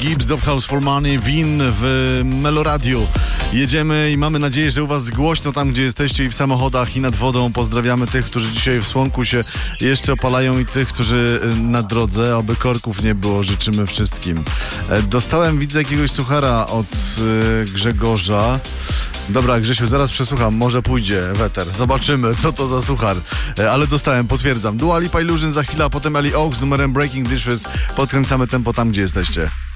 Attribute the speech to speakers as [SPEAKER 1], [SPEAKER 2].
[SPEAKER 1] Gibbs, Dove House for Money, Win w Meloradiu. Jedziemy i mamy nadzieję, że u was głośno tam, gdzie jesteście i w samochodach i nad wodą. Pozdrawiamy tych, którzy dzisiaj w słonku się jeszcze opalają i tych, którzy na drodze. Oby korków nie było, życzymy wszystkim. Dostałem, widzę, jakiegoś suchara od Grzegorza. Dobra, Grzesiu, zaraz przesłucham, może pójdzie weter. Zobaczymy, co to za suchar. Ale dostałem, potwierdzam. Dua Lipa Illusion za chwilę, a potem Ellie Oaks z numerem Breaking Dishes. Podkręcamy tempo tam, gdzie jesteście.